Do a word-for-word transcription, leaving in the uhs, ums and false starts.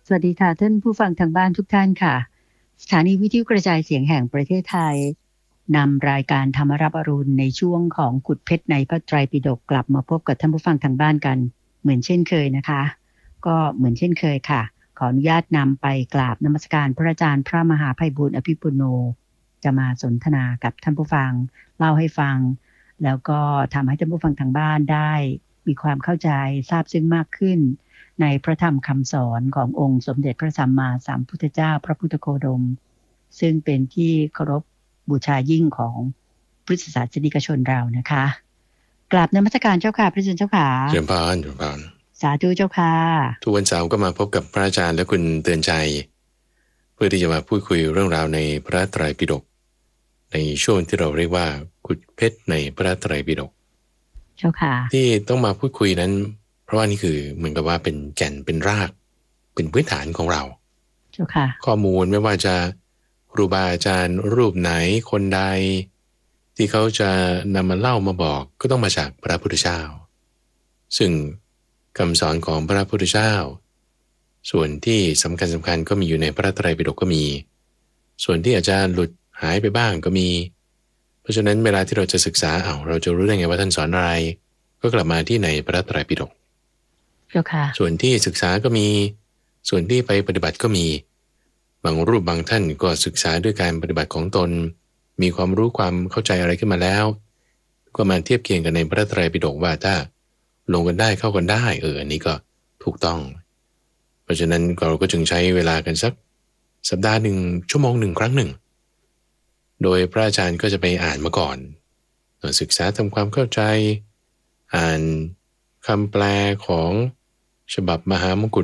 สวัสดีค่ะท่านผู้ฟังทางบ้านทุกท่านค่ะสถานีวิทยุกระจายเสียงแห่งประเทศไทยนำรายการธรรมรับอรุณในช่วงของขุดเพชรในพระไตรปิฎกกลับมาพบกับท่านผู้ฟังทางบ้านกันเหมือนเช่นเคยนะคะก็เหมือนเช่นเคยค่ะขออนุญาตนำไปกราบนมัสการพระอาจารย์พระมหาไพบูลย์อภิปุโนจะมาสนทนากับท่านผู้ฟังเล่าให้ฟังแล้วก็ทำให้ท่านผู้ฟังทางบ้านได้มีความเข้าใจทราบซึ้งมากขึ้นในพระธรรมคำสอนขององค์สมเด็จพระสัมมาสัมพุทธเจ้าพระพุทธโคดมซึ่งเป็นที่เคารพบูชายิ่งของพุทธศาสนิกชนเรานะคะกราบนมัสการเจ้าค่ะพระอาจารย์เจ้าค่ะเชิญพานเชิญพานสาธุเจ้าค่ะทุกวันเสาร์ก็มาพบกับพระอาจารย์และคุณเตือนใจเพื่อที่จะมาพูดคุยเรื่องราวในพระไตรปิฎกในช่วงที่เราเรียกว่าขุดเพชรในพระไตรปิฎกเจ้าค่ะที่ต้องมาพูดคุยนั้นเพราะว่านี่คือเหมือนกับว่าเป็นแก่นเป็นรากเป็นพื้นฐานของเราเจ้าค่ะข้อมูลไม่ว่าจะครูบาอาจารย์รูปไหนคนใดที่เขาจะนำมาเล่ามาบอกก็ต้องมาจากพระพุทธเจ้าซึ่งคำสอนของพระพุทธเจ้าส่วนที่สำคัญสำคัญก็มีอยู่ในพระไตรปิฎกก็มีส่วนที่อาจจะหลุดหายไปบ้างก็มีเพราะฉะนั้นเวลาที่เราจะศึกษาเอาเราจะรู้ได้ไงว่าท่านสอนอะไรก็กลับมาที่ในพระไตรปิฎกส่วนที่ศึกษาก็มีส่วนที่ไปปฏิบัติก็มีบางรูปบางท่านก็ศึกษาด้วยการปฏิบัติของตนมีความรู้ความเข้าใจอะไรขึ้นมาแล้วก็มาเทียบเคียงกันในพระไตรปิฎกว่าถ้าลงกันได้เข้ากันได้เอออันนี้ก็ถูกต้องเพราะฉะนั้นเราก็จึงใช้เวลากันสักสัปดาห์หนึ่งชั่วโมงหนึ่งครั้งหนึ่งโดยพระอาจารย์ก็จะไปอ่านมาก่อนศึกษาทำความเข้าใจอ่านคำแปลของฉบับมหามงกุฎ